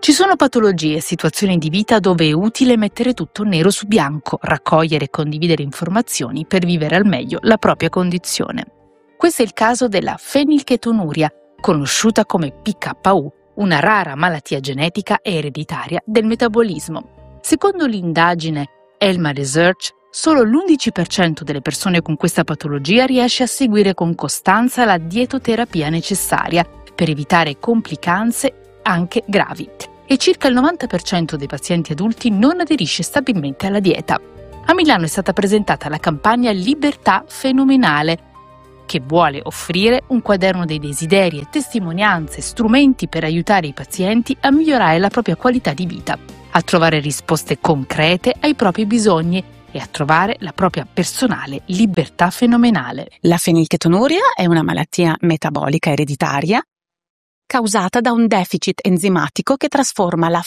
Ci sono patologie e situazioni di vita dove è utile mettere tutto nero su bianco, raccogliere e condividere informazioni per vivere al meglio la propria condizione. Questo è il caso della fenilchetonuria, conosciuta come PKU, una rara malattia genetica e ereditaria del metabolismo. Secondo l'indagine Elma Research, solo l'11% delle persone con questa patologia riesce a seguire con costanza la dietoterapia necessaria per evitare complicanze anche gravi. E circa il 90% dei pazienti adulti non aderisce stabilmente alla dieta. A Milano è stata presentata la campagna Libertà Fenomenale, che vuole offrire un quaderno dei desideri e testimonianze, strumenti per aiutare i pazienti a migliorare la propria qualità di vita, a trovare risposte concrete ai propri bisogni e a trovare la propria personale libertà fenomenale. La fenilchetonuria è una malattia metabolica ereditaria causata da un deficit enzimatico che trasforma la